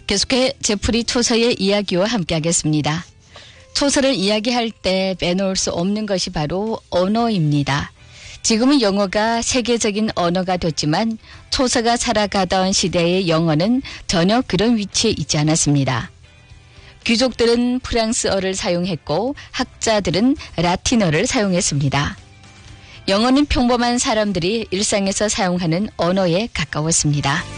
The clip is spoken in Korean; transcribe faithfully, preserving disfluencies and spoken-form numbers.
계속해 제프리 초서의 이야기와 함께하겠습니다. 초서를 이야기할 때 빼놓을 수 없는 것이 바로 언어입니다. 지금은 영어가 세계적인 언어가 됐지만 초서가 살아가던 시대의 영어는 전혀 그런 위치에 있지 않았습니다. 귀족들은 프랑스어를 사용했고 학자들은 라틴어를 사용했습니다. 영어는 평범한 사람들이 일상에서 사용하는 언어에 가까웠습니다.